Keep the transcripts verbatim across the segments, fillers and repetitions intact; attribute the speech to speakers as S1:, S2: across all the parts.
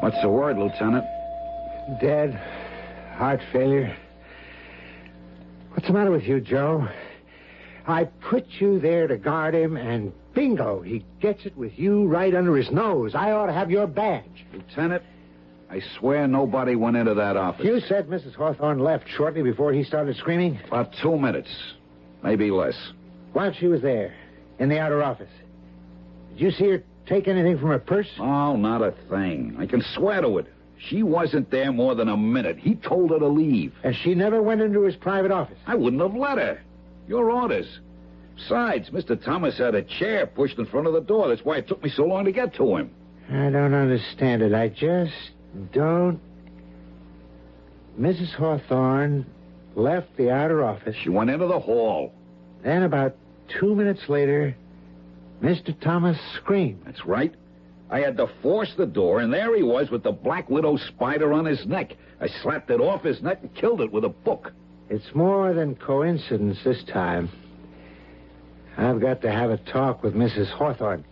S1: What's the word, Lieutenant?
S2: Dead. Heart failure. What's the matter with you, Joe? I put you there to guard him, and bingo, he gets it with you right under his nose. I ought to have your badge.
S1: Lieutenant, I swear nobody went into that office.
S2: You said Missus Hawthorne left shortly before he started screaming?
S1: About two minutes. Maybe less.
S2: While she was there, in the outer office, did you see her take anything from her purse?
S1: Oh, not a thing. I can swear to it. She wasn't there more than a minute. He told her to leave.
S2: And she never went into his private office?
S1: I wouldn't have let her. Your orders. Besides, Mister Thomas had a chair pushed in front of the door. That's why it took me so long to get to him.
S2: I don't understand it. I just don't... Missus Hawthorne left the outer office.
S1: She went into the hall.
S2: Then about two minutes later, Mister Thomas screamed.
S1: That's right. I had to force the door, and there he was with the Black Widow spider on his neck. I slapped it off his neck and killed it with a book.
S2: It's more than coincidence this time. I've got to have a talk with Missus Hawthorne.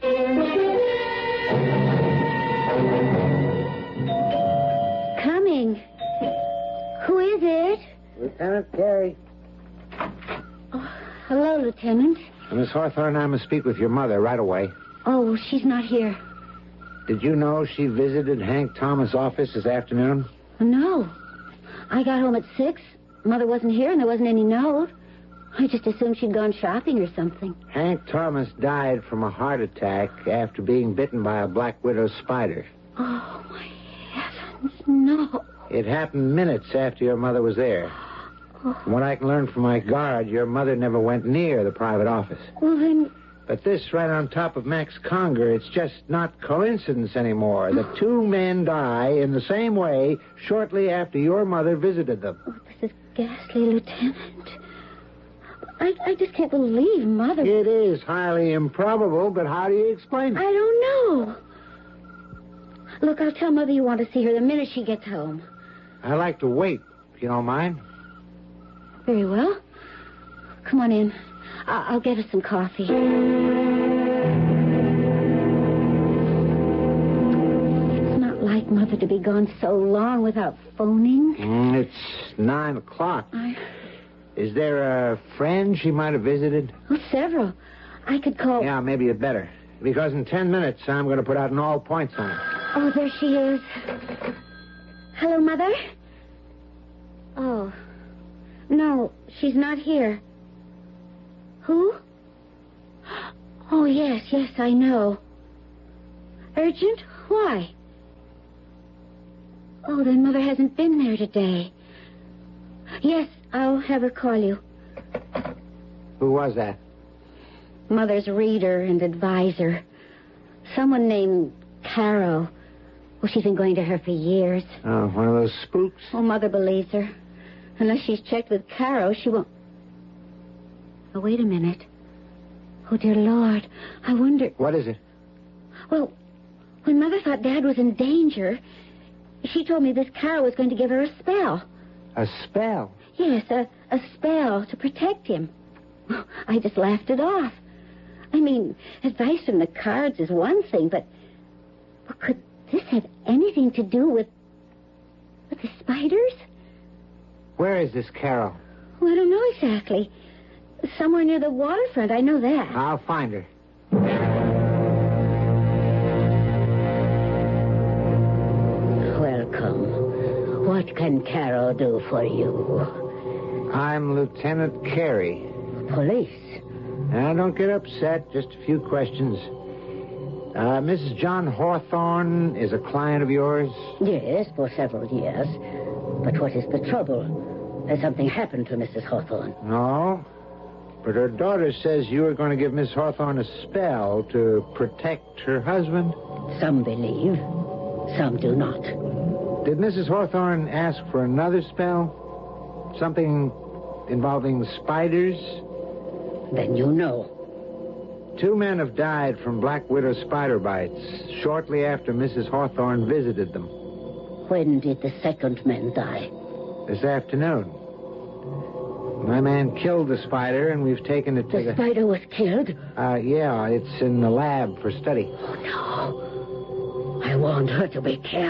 S3: Coming. Who is it?
S2: Lieutenant Carey.
S3: Oh, hello, Lieutenant.
S2: Miss Hawthorne, I must speak with your mother right away.
S3: Oh, she's not here.
S2: Did you know she visited Hank Thomas' office this afternoon?
S3: No. I got home at six. Mother wasn't here, and there wasn't any note. I just assumed she'd gone shopping or something.
S2: Hank Thomas died from a heart attack after being bitten by a Black Widow spider.
S3: Oh, my heavens, no.
S2: It happened minutes after your mother was there.
S3: Oh.
S2: From what I can learn from my guard, your mother never went near the private office.
S3: Well, then...
S2: But this right on top of Max Conger, it's just not coincidence anymore. The two men die in the same way shortly after your mother visited them.
S3: Oh, this is ghastly, Lieutenant. I, I just can't believe Mother...
S2: It is highly improbable, but how do you explain it?
S3: I don't know. Look, I'll tell Mother you want to see her the minute she gets home.
S2: I like to wait, if you don't mind.
S3: Very well. Come on in. I- I'll get her some coffee. It's not like Mother to be gone so long without phoning.
S2: Mm, it's nine o'clock.
S3: I...
S2: Is there a friend she might have visited?
S3: Oh, several. I could call...
S2: Yeah, maybe it better. Because in ten minutes, I'm going to put out an all points on her.
S3: Oh, there she is. Hello, Mother? Oh. No, she's not here. Who? Oh, yes, yes, I know. Urgent? Why? Oh, then Mother hasn't been there today. Yes, I'll have her call you.
S2: Who was that?
S3: Mother's reader and advisor. Someone named Caro. Well, she's been going to her for years.
S2: Oh, one of those spooks?
S3: Oh, Mother believes her. Unless she's checked with Caro, she won't... Oh, wait a minute. Oh, dear Lord. I wonder...
S2: What is it?
S3: Well, when Mother thought Dad was in danger, she told me this Caro was going to give her a spell.
S2: A spell?
S3: Yes, a, a spell to protect him. I just laughed it off. I mean, advice from the cards is one thing, but... but could this have anything to do with... with the spiders?
S2: Where is this Carol?
S3: Well, I don't know exactly. Somewhere near the waterfront, I know that.
S2: I'll find her.
S4: Welcome. What can Carol do for you?
S2: I'm Lieutenant Carey.
S4: Police?
S2: Now, don't get upset. Just a few questions. Uh, Missus John Hawthorne is a client of yours?
S4: Yes, for several years. But what is the trouble? Has something happened to Missus Hawthorne?
S2: No. But her daughter says you were going to give Miss Hawthorne a spell to protect her husband.
S4: Some believe. Some do not.
S2: Did Missus Hawthorne ask for another spell? Something involving spiders?
S4: Then you know.
S2: Two men have died from Black Widow spider bites shortly after Missus Hawthorne visited them.
S4: When did the second man die?
S2: This afternoon. My man killed the spider, and we've taken it to
S4: the...
S2: the...
S4: spider was killed?
S2: Uh, yeah, it's in the lab for study.
S4: Oh, no. I warned her to be careful.